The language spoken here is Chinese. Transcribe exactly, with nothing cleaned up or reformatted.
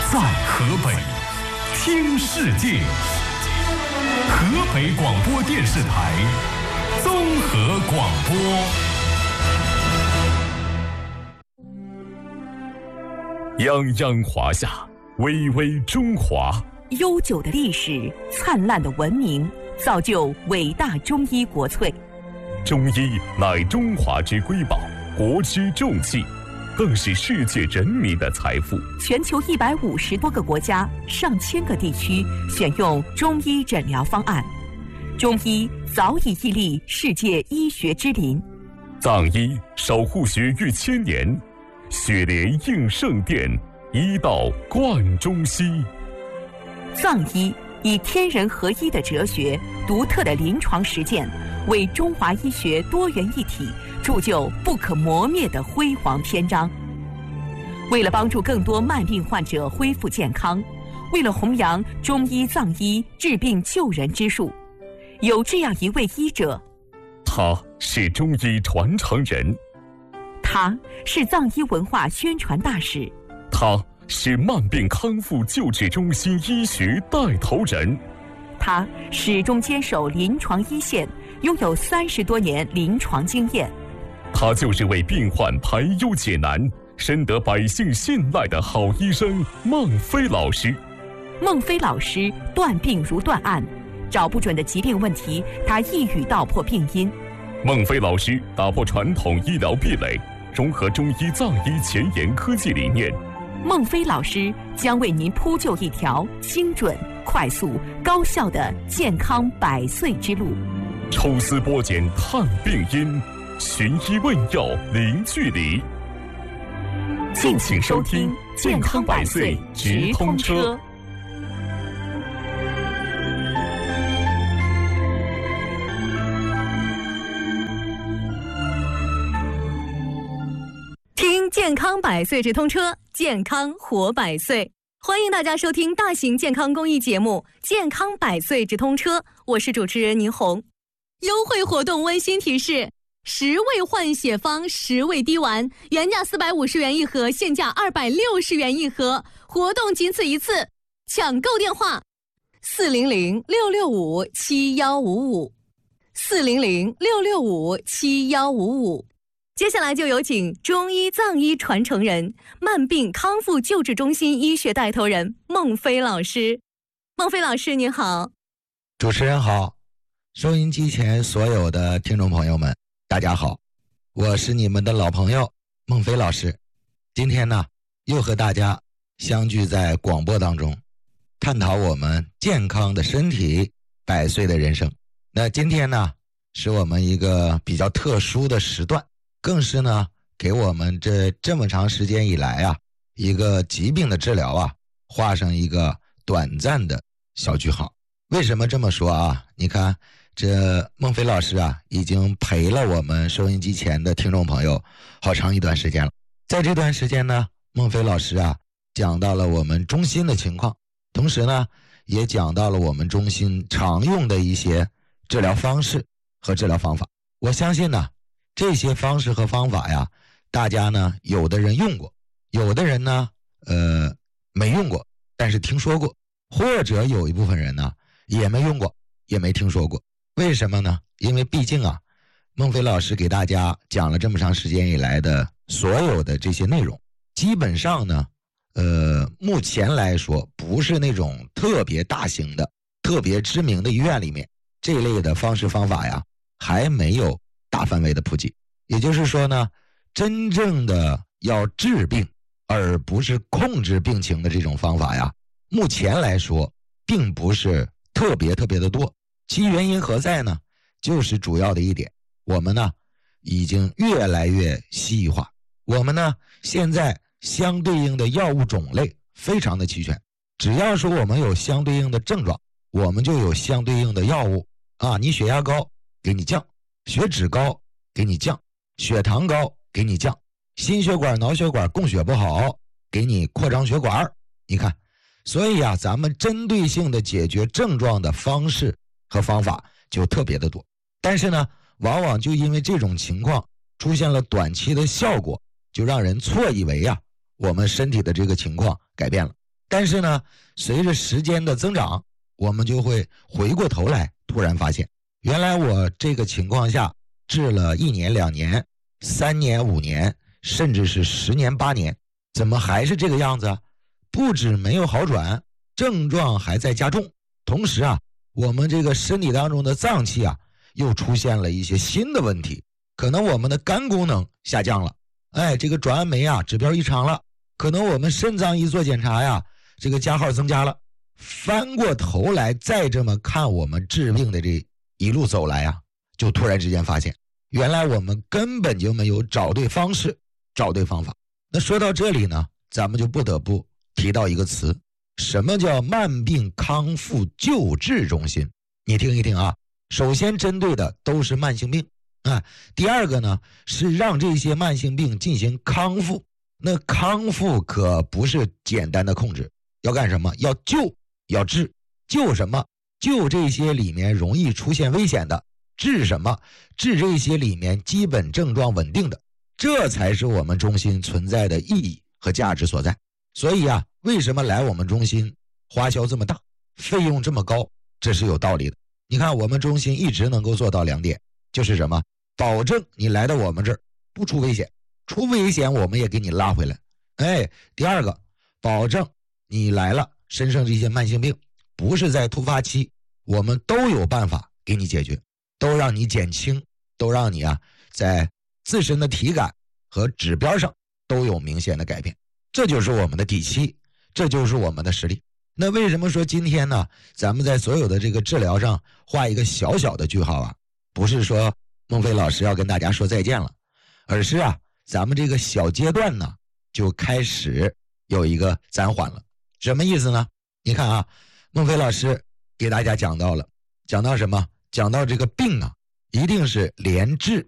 在河北，听世界。河北广播电视台综合广播。泱泱华夏，巍巍中华。 悠久的历史，灿烂的文明，造就伟大中医国粹。 中医乃中华之瑰宝，国之重器，更是世界人民的财富。 全球一百五十多个国家、上千个地区选用中医诊疗方案，中医早已屹立世界医学之林。 藏医守护学逾千年，血莲应圣殿，医道贯中西。 藏医以天人合一的哲学、独特的临床实践，为中华医学多元一体铸就不可磨灭的辉煌篇章。为了帮助更多慢病患者恢复健康，为了弘扬中医藏医治病救人之术，有这样一位医者， 他是中医传承人， 他是藏医文化宣传大使， 他是慢病康复救治中心医学带头人， 他始终坚守临床一线，拥有三十多年临床经验。 他就是为病患排忧解难、深得百姓信赖的好医生孟非老师。 孟非老师断病如断案，找不准的疾病问题，他一语道破病因。 孟非老师打破传统医疗壁垒，融合中医藏医前沿科技理念。 孟非老师将为您铺就一条精准、快速、高效的健康百岁之路。 抽丝剥茧探病因，寻医问药零距离。 敬请收听《健康百岁直通车》。 听健康百岁直通车，健康活百岁。欢迎大家收听大型健康公益节目《健康百岁直通车》，我是主持人倪红。优惠活动温馨提示：十味换血方十味滴丸，原价四百五十元一盒，现价二百六十元一盒，活动仅此一次，抢购电话：四零零六六五七幺五五，四零零六六五七幺五五。接下来就有请中医藏医传承人、慢病康复救治中心医学带头人孟非老师。孟非老师您好。 主持人好，收音机前所有的听众朋友们大家好，我是你们的老朋友孟非老师。今天呢又和大家相聚在广播当中，探讨我们健康的身体，百岁的人生。那今天呢是我们一个比较特殊的时段，更是呢给我们这这么长时间以来啊一个疾病的治疗啊画上一个短暂的小句号。为什么这么说啊？你看这孟非老师啊已经陪了我们收音机前的听众朋友好长一段时间了。在这段时间呢，孟非老师啊讲到了我们中心的情况，同时呢也讲到了我们中心常用的一些治疗方式和治疗方法。我相信呢这些方式和方法呀，大家呢有的人用过，有的人呢呃没用过，但是听说过，或者有一部分人呢也没用过，也没听说过。为什么呢？因为毕竟啊孟非老师给大家讲了这么长时间以来的所有的这些内容，基本上呢呃目前来说不是那种特别大型的特别知名的医院里面这一类的方式方法呀还没有大范围的普及。也就是说呢，真正的要治病而不是控制病情的这种方法呀，目前来说并不是特别特别的多。其原因何在呢？就是主要的一点，我们呢已经越来越西医化，我们呢现在相对应的药物种类非常的齐全，只要说我们有相对应的症状，我们就有相对应的药物啊。你血压高给你降，血脂高给你降，血糖高给你降，心血管脑血管供血不好给你扩张血管。你看，所以啊咱们针对性的解决症状的方式和方法就特别的多。但是呢往往就因为这种情况出现了短期的效果，就让人错以为啊我们身体的这个情况改变了。 但是呢，随着时间的增长，我们就会回过头来，突然发现，原来我这个情况下治了一年、两年、三年、五年，甚至是十年、八年，怎么还是这个样子啊？不止没有好转，症状还在加重。同时啊，我们这个身体当中的脏器啊，又出现了一些新的问题，可能我们的肝功能下降了，哎，这个转氨酶啊指标异常了，可能我们肾脏一做检查呀，这个加号增加了。翻过头来再这么看我们治病的这一路走来啊，就突然之间发现，原来我们根本就没有找对方式，找对方法。那说到这里呢，咱们就不得不提到一个词，什么叫慢病康复救治中心？你听一听啊，首先针对的都是慢性病啊，第二个呢是让这些慢性病进行康复。那康复可不是简单的控制，要干什么？要救，要治。救什么？救这些里面容易出现危险的。治什么？治这些里面基本症状稳定的。这才是我们中心存在的意义和价值所在。所以啊，为什么来我们中心花销这么大，费用这么高？这是有道理的。你看我们中心一直能够做到两点，就是什么？保证你来到我们这儿不出危险，出危险我们也给你拉回来。哎，第二个，保证你来了身上这些慢性病不是在突发期，我们都有办法给你解决，都让你减轻，都让你啊在自身的体感和指标上都有明显的改变。这就是我们的底气，这就是我们的实力。那为什么说今天呢咱们在所有的这个治疗上画一个小小的句号啊？不是说孟非老师要跟大家说再见了，而是啊咱们这个小阶段呢就开始有一个暂缓了。什么意思呢？你看啊，孟非老师给大家讲到了，讲到什么？讲到这个病啊一定是连治